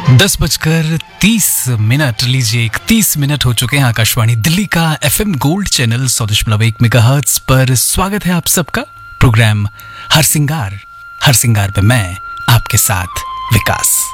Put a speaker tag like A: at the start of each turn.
A: 10:30 लीजिए 31 हो चुके हैं। आकाशवाणी दिल्ली का एफएम गोल्ड चैनल 100.1 मेगाहर्ट्ज पर स्वागत है आप सबका। प्रोग्राम हर सिंगार पे मैं आपके साथ विकास।